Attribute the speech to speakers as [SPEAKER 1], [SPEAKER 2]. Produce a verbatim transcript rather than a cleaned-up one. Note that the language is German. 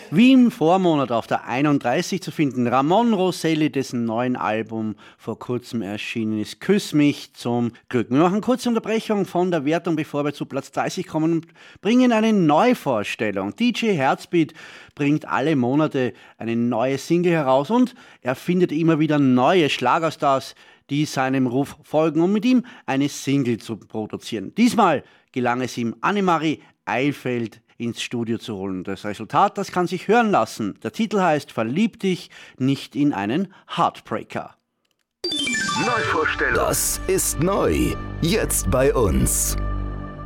[SPEAKER 1] Wie im Vormonat auf der einunddreißig zu finden, Ramon Rosselli, dessen neuen Album vor kurzem erschienen ist, Küss mich zum Glück. Wir machen eine kurze Unterbrechung von der Wertung, bevor wir zu Platz dreißig kommen und bringen eine Neuvorstellung. D J Herzbeat bringt alle Monate eine neue Single heraus und er findet immer wieder neue Schlagerstars, die seinem Ruf folgen, um mit ihm eine Single zu produzieren. Diesmal gelang es ihm, Annemarie Eilfeld ins Studio zu holen. Das Resultat, das kann sich hören lassen. Der Titel heißt Verlieb dich nicht in einen Heartbreaker.
[SPEAKER 2] Neuvorstellung. Das ist neu. Jetzt bei uns.